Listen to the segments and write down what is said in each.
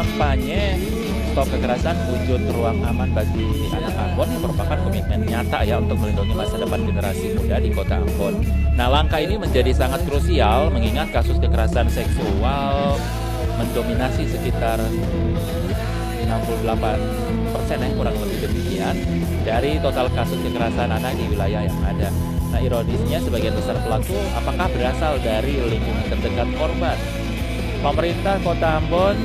kampanye Stop Kekerasan Wujud Ruang Aman bagi Anak Ambon yang merupakan komitmen nyata ya untuk melindungi masa depan generasi muda di Kota Ambon. Nah, langkah ini menjadi sangat krusial mengingat kasus kekerasan seksual mendominasi sekitar 68% ya, kurang lebih demikian dari total kasus kekerasan anak di wilayah yang ada. Nah, ironisnya sebagian besar pelaku apakah berasal dari lingkungan terdekat korban. Pemerintah Kota Ambon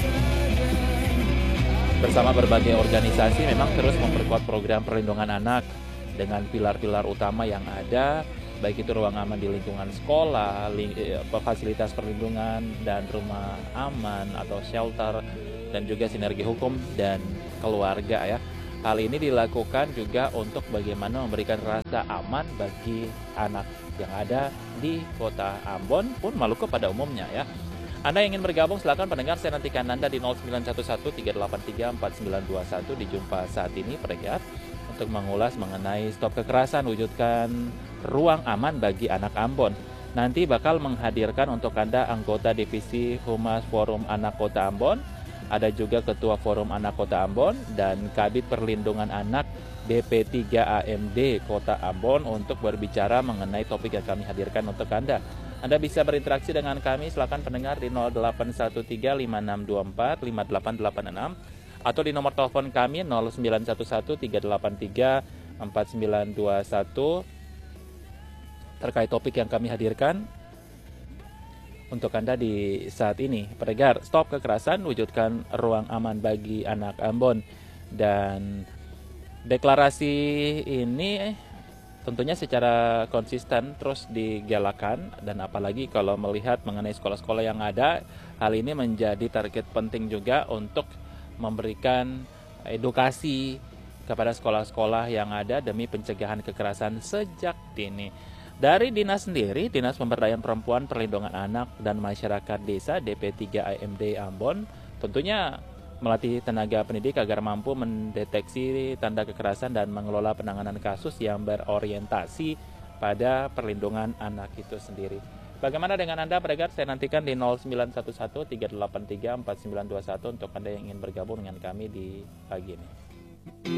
bersama berbagai organisasi memang terus memperkuat program perlindungan anak dengan pilar-pilar utama yang ada, baik itu ruang aman di lingkungan sekolah, fasilitas perlindungan dan rumah aman atau shelter, dan juga sinergi hukum dan keluarga ya. Hal ini dilakukan juga untuk bagaimana memberikan rasa aman bagi anak yang ada di Kota Ambon pun Maluku pada umumnya ya. Anda yang ingin bergabung silakan pendengar, saya nantikan Anda di 0911-383-4921 di Jumpa Saat Ini pendengar untuk mengulas mengenai Stop Kekerasan Wujudkan Ruang Aman bagi Anak Ambon. Nanti bakal menghadirkan untuk Anda anggota Divisi Humas Forum Anak Kota Ambon, ada juga Ketua Forum Anak Kota Ambon dan Kabid Perlindungan Anak BP3AMD Kota Ambon untuk berbicara mengenai topik yang kami hadirkan untuk Anda. Anda bisa berinteraksi dengan kami, silakan pendengar di 081356245886 atau di nomor telepon kami 0911-383-4921 terkait topik yang kami hadirkan untuk Anda di saat ini. Pendengar, Stop Kekerasan Wujudkan Ruang Aman bagi Anak Ambon. Dan deklarasi ini tentunya secara konsisten terus digalakan, dan apalagi kalau melihat mengenai sekolah-sekolah yang ada, hal ini menjadi target penting juga untuk memberikan edukasi kepada sekolah-sekolah yang ada demi pencegahan kekerasan sejak dini. Dari Dinas sendiri, Dinas Pemberdayaan Perempuan, Perlindungan Anak dan Masyarakat Desa DP3AMD Ambon tentunya melatih tenaga pendidik agar mampu mendeteksi tanda kekerasan dan mengelola penanganan kasus yang berorientasi pada perlindungan anak itu sendiri. Bagaimana dengan Anda, pendengar? Saya nantikan di 0911-383-4921 untuk Anda yang ingin bergabung dengan kami di pagi ini.